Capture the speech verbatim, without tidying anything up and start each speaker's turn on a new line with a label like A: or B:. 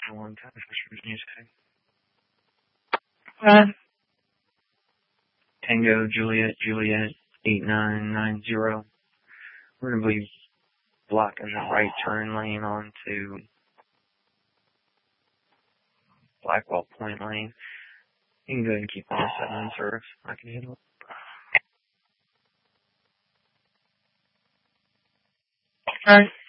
A: a long time for music.
B: Uh,
A: Tango, Juliet, Juliet, eight nine nine zero. We're going to be blocking the right turn lane onto Blackwell Point Lane. You can go ahead and keep on the seven serve. I can handle it.
B: uh,